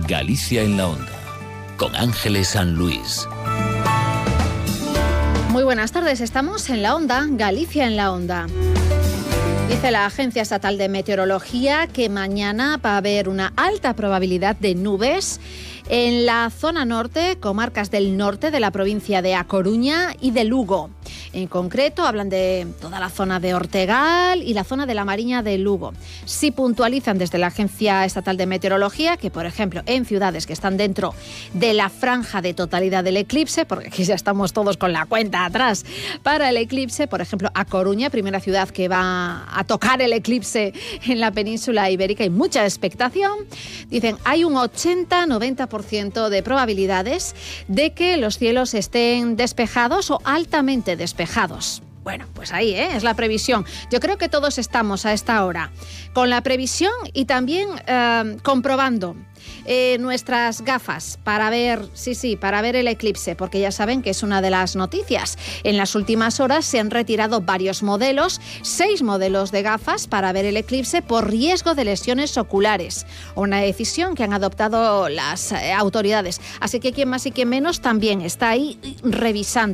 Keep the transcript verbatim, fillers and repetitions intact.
Galicia en la Onda, con Ángeles San Luis. Muy buenas tardes, estamos en la Onda, Galicia en la Onda. Dice la Agencia Estatal de Meteorología que mañana va a haber una alta probabilidad de nubes en la zona norte, comarcas del norte de la provincia de A Coruña y de Lugo. En concreto, hablan de toda la zona de Ortegal y la zona de la Mariña de Lugo. Sí puntualizan desde la Agencia Estatal de Meteorología que, por ejemplo, en ciudades que están dentro de la franja de totalidad del eclipse, porque aquí ya estamos todos con la cuenta atrás para el eclipse, por ejemplo, A Coruña, primera ciudad que va a tocar el eclipse en la península ibérica, hay mucha expectación. Dicen, hay un ochenta a noventa por ciento de probabilidades de que los cielos estén despejados o altamente despejados. Bueno, pues ahí ¿eh? es la previsión. Yo creo que todos estamos a esta hora con la previsión y también eh, comprobando eh, nuestras gafas para ver, sí, sí, para ver el eclipse, porque ya saben que es una de las noticias. En las últimas horas se han retirado varios modelos, seis modelos de gafas para ver el eclipse por riesgo de lesiones oculares. Una decisión que han adoptado las eh, autoridades. Así que quien más y quien menos también está ahí revisando